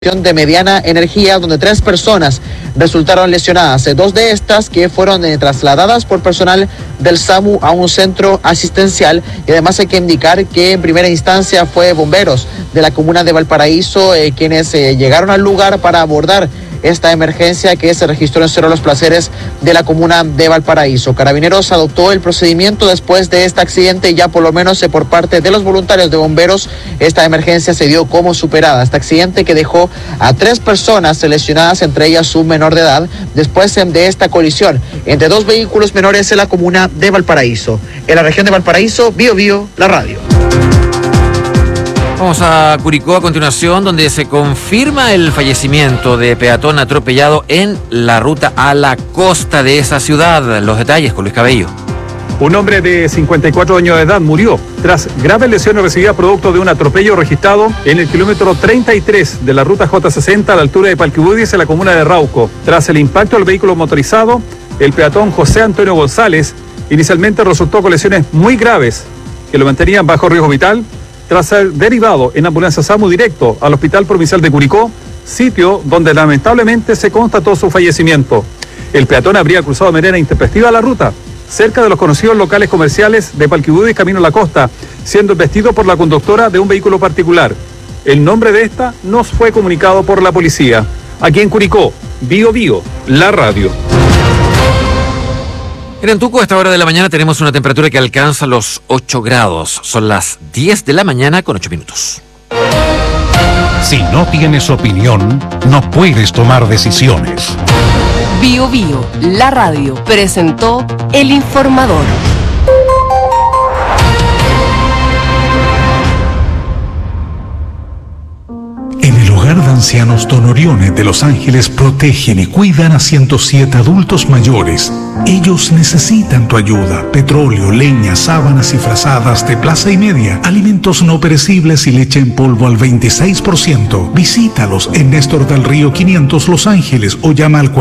de mediana energía, donde 3 personas resultaron lesionadas. 2 de estas que fueron trasladadas por personal del SAMU a un centro asistencial, y además hay que indicar que en primera instancia fue bomberos de la comuna de Valparaíso quienes llegaron al lugar para abordar esta emergencia que se registró en Cerro Los Placeres de la comuna de Valparaíso. Carabineros adoptó el procedimiento después de este accidente, ya por lo menos por parte de los voluntarios de bomberos esta emergencia se dio como superada. Este accidente que dejó a 3 personas lesionadas, entre ellas un menor de edad, después de esta colisión entre 2 vehículos menores en la comuna de Valparaíso. En la región de Valparaíso, Bio Bio, la radio. Vamos a Curicó a continuación, donde se confirma el fallecimiento de peatón atropellado en la ruta a la costa de esa ciudad. Los detalles con Luis Cabello. Un hombre de 54 años de edad murió tras graves lesiones recibidas producto de un atropello registrado en el kilómetro 33 de la ruta J60 a la altura de Palquibudis en la comuna de Rauco. Tras el impacto del vehículo motorizado, el peatón José Antonio González inicialmente resultó con lesiones muy graves que lo mantenían bajo riesgo vital, tras ser derivado en ambulancia SAMU directo al Hospital Provincial de Curicó, sitio donde lamentablemente se constató su fallecimiento. El peatón habría cruzado de manera intempestiva la ruta, cerca de los conocidos locales comerciales de Palquibudis camino a la costa, siendo embestido por la conductora de un vehículo particular. El nombre de esta no fue comunicado por la policía. Aquí en Curicó, Bio Bio, la radio. En Antuco, a esta hora de la mañana, tenemos una temperatura que alcanza los 8 grados. Son las 10 de la mañana con 8 minutos. Si no tienes opinión, no puedes tomar decisiones. Bio Bio, la radio, presentó El Informador. En el hogar de ancianos Don Orione de Los Ángeles protegen y cuidan a 107 adultos mayores. Ellos necesitan tu ayuda: petróleo, leña, sábanas y frazadas de plaza y media, alimentos no perecibles y leche en polvo al 26%. Visítalos en Néstor del Río 500 Los Ángeles o llama al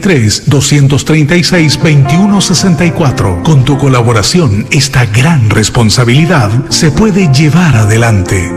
43-236-2164. Con tu colaboración, esta gran responsabilidad se puede llevar adelante.